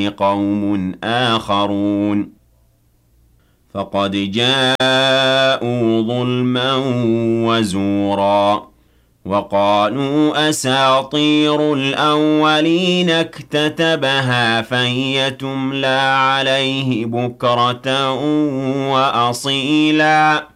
قوم آخرون فقد جاءوا ظلما وزورا وقالوا أساطير الأولين اكتتبها فهي تملى عليه بكرة وأصيلا